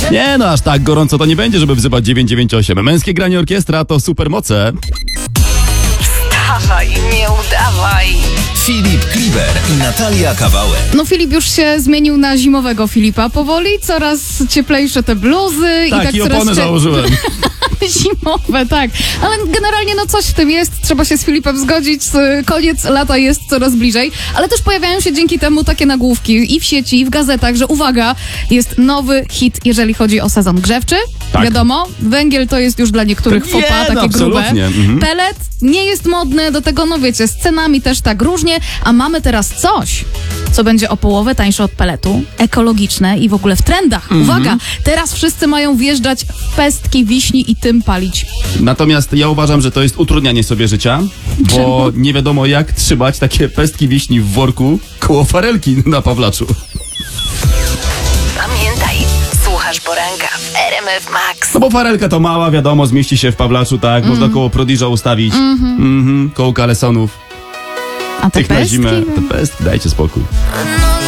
Nie no, aż tak gorąco to nie będzie, żeby wzywać 998. Męskie granie orkiestra to supermoce. Wstawaj, nie udawaj. Filip Kliber i Natalia Kawałek. No Filip już się zmienił na zimowego Filipa powoli, coraz cieplejsze te bluzy Tak, i i coraz opony założyłem. zimowe, tak. Ale generalnie no coś w tym jest, trzeba się z Filipem zgodzić, koniec lata jest coraz bliżej, ale też pojawiają się dzięki temu takie nagłówki i w sieci, i w gazetach, że uwaga, jest nowy hit, jeżeli chodzi o sezon grzewczy. Tak. Wiadomo, węgiel to jest już dla niektórych Nie, faux pas, no, takie grube. absolutnie. Mhm. Pelet nie jest modny, do tego, no wiecie, z cenami też tak różnie, a mamy teraz coś, co będzie o połowę tańsze od peletu, ekologiczne i w ogóle w trendach. Uwaga, teraz wszyscy mają wjeżdżać w pestki wiśni i tym palić. Natomiast ja uważam, że to jest utrudnianie sobie życia, bo nie wiadomo jak trzymać takie pestki wiśni w worku koło farelki na Pawlaczu. Pamiętaj, słuchasz poranka w RMF Max. No bo farelka to mała, wiadomo, zmieści się w Pawlaczu, tak, można koło Prodiża ustawić, koło kalesonów, A te tych na pestki? zimę, te pestki, dajcie spokój. No